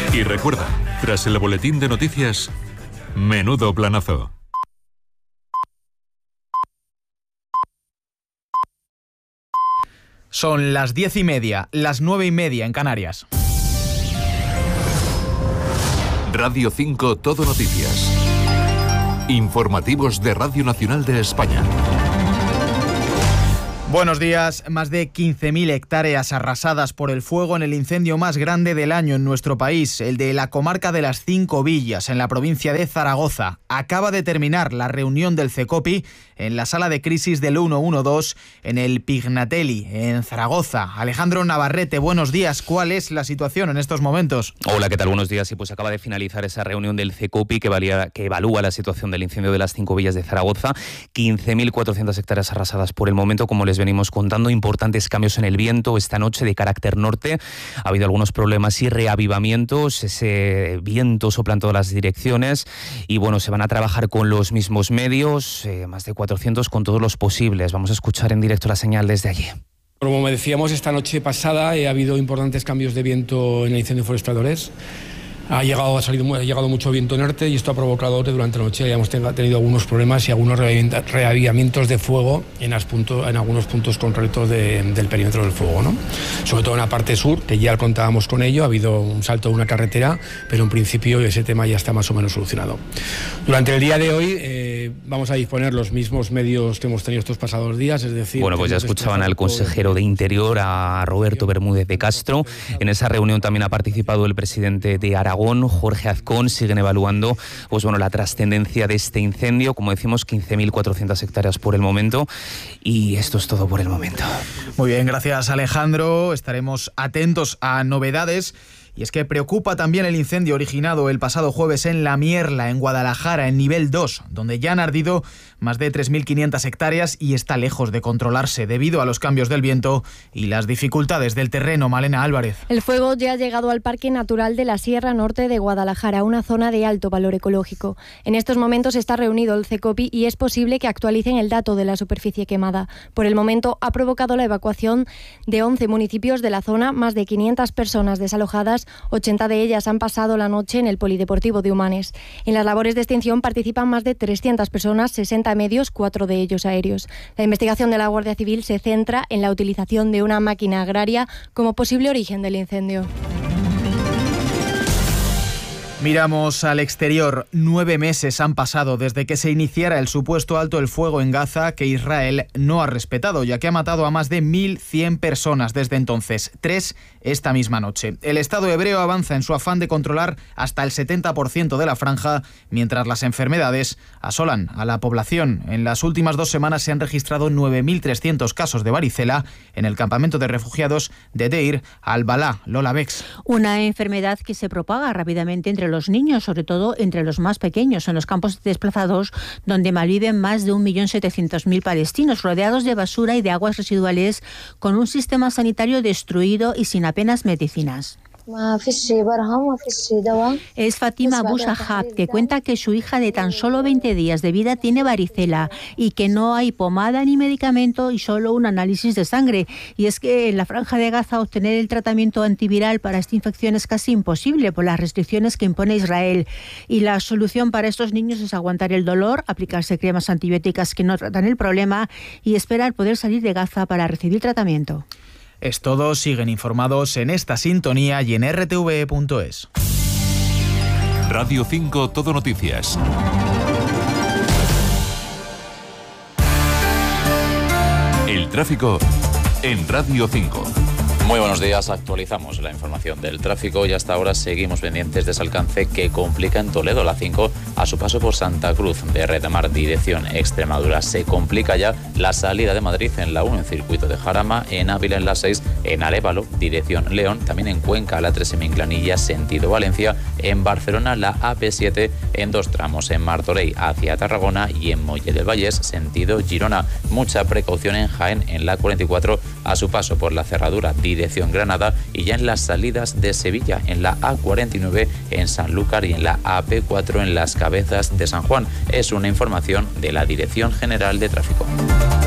Y recuerda, tras el boletín de noticias, menudo planazo. Son las 10:30, las 9:30 en Canarias. Radio 5 Todo Noticias. Informativos de Radio Nacional de España. Buenos días. Más de 15.000 hectáreas arrasadas por el fuego en el incendio más grande del año en nuestro país, el de la comarca de las Cinco Villas, en la provincia de Zaragoza. Acaba de terminar la reunión del CECOPI en la sala de crisis del 112 en el Pignatelli, en Zaragoza. Alejandro Navarrete, buenos días. ¿Cuál es la situación en estos momentos? Hola, ¿qué tal? Buenos días. Y pues acaba de finalizar esa reunión del CECOPI que evalúa la situación del incendio de las Cinco Villas de Zaragoza. 15.400 hectáreas arrasadas por el momento, como les venimos contando. Importantes cambios en el viento esta noche de carácter norte. Ha habido algunos problemas y reavivamientos. Ese viento sopla en todas las direcciones y bueno, se van a trabajar con los mismos medios, más de 400 con todos los posibles. Vamos a escuchar en directo la señal desde allí. Como decíamos, esta noche pasada ha habido importantes cambios de viento en el incendio forestal de Orés. Ha llegado mucho viento norte y esto ha provocado que durante la noche hayamos tenido algunos problemas y algunos reavivamientos de fuego en algunos puntos concretos del perímetro del fuego, ¿no? Sobre todo en la parte sur, que ya contábamos con ello, ha habido un salto de una carretera, pero en principio ese tema ya está más o menos solucionado. Durante el día de hoy vamos a disponer los mismos medios que hemos tenido estos pasados días, es decir... Bueno, pues ya escuchaban al consejero de Interior, a Roberto Bermúdez de Castro. En esa reunión también ha participado el presidente de Aragón, Jorge Azcón. Siguen evaluando la trascendencia de este incendio. Como decimos, 15.400 hectáreas por el momento. Y esto es todo por el momento. Muy bien, gracias Alejandro. Estaremos atentos a novedades. Y es que preocupa también el incendio originado el pasado jueves en La Mierla, en Guadalajara, en nivel 2, donde ya han ardido más de 3.500 hectáreas y está lejos de controlarse debido a los cambios del viento y las dificultades del terreno. Malena Álvarez. El fuego ya ha llegado al Parque Natural de la Sierra Norte de Guadalajara, una zona de alto valor ecológico. En estos momentos está reunido el CECOPI y es posible que actualicen el dato de la superficie quemada. Por el momento ha provocado la evacuación de 11 municipios de la zona, más de 500 personas desalojadas. 80 de ellas han pasado la noche en el Polideportivo de Humanes. En las labores de extinción participan más de 300 personas, 60 medios, 4 de ellos aéreos. La investigación de la Guardia Civil se centra en la utilización de una máquina agraria como posible origen del incendio. Miramos al exterior. 9 meses han pasado desde que se iniciara el supuesto alto el fuego en Gaza, que Israel no ha respetado, ya que ha matado a más de 1.100 personas desde entonces, 3 esta misma noche. El Estado hebreo avanza en su afán de controlar hasta el 70% de la franja, mientras las enfermedades asolan a la población. En las últimas 2 semanas se han registrado 9.300 casos de varicela en el campamento de refugiados de Deir al-Balá. Lola Bex. Una enfermedad que se propaga rápidamente entre los niños, sobre todo entre los más pequeños, en los campos desplazados, donde malviven más de 1.700.000 palestinos, rodeados de basura y de aguas residuales, con un sistema sanitario destruido y sin apenas medicinas. Es Fatima Boushahab, que cuenta que su hija de tan solo 20 días de vida tiene varicela y que no hay pomada ni medicamento y solo un análisis de sangre. Y es que en la Franja de Gaza obtener el tratamiento antiviral para esta infección es casi imposible por las restricciones que impone Israel. Y la solución para estos niños es aguantar el dolor, aplicarse cremas antibióticas que no tratan el problema y esperar poder salir de Gaza para recibir tratamiento. Es todo, siguen informados en esta sintonía y en rtve.es. Radio 5 Todo Noticias. El tráfico en Radio 5. Muy buenos días, actualizamos la información del tráfico y hasta ahora seguimos pendientes de ese alcance que complica en Toledo la 5 a su paso por Santa Cruz de Retamar, dirección Extremadura. Se complica ya la salida de Madrid en la 1 en circuito de Jarama, en Ávila en la 6, en Arévalo, dirección León, también en Cuenca la 3 en Minclanilla, sentido Valencia, en Barcelona la AP7 en 2 tramos, en Martorell hacia Tarragona y en Molle del Vallès, sentido Girona. Mucha precaución en Jaén en la 44 a su paso por la cerradura, dirección Granada, y ya en las salidas de Sevilla en la A49 en Sanlúcar y en la AP4 en Las Cabezas de San Juan. Es una información de la Dirección General de Tráfico.